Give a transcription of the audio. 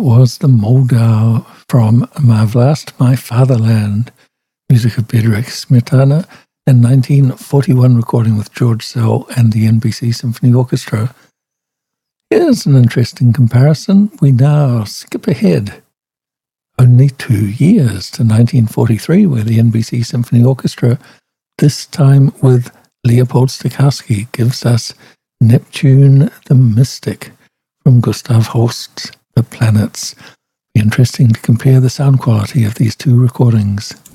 was the Moldau from My Vlast, My Fatherland, music of Bedřich Smetana, and 1941 recording with George Szell and the NBC Symphony Orchestra. Here's an interesting comparison. We now skip ahead only 2 years to 1943, where the NBC Symphony Orchestra, this time with Leopold Stokowski, gives us Neptune the Mystic from Gustav Holst's The Planets. Be interesting to compare the sound quality of these two recordings.